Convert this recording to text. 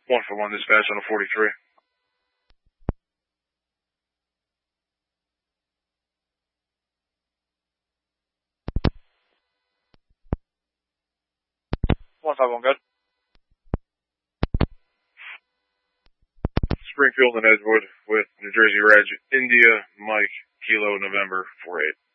141 dispatch on a 43. Good. Springfield and Edgewood with New Jersey Reg, India, Mike, Kilo, November, 48.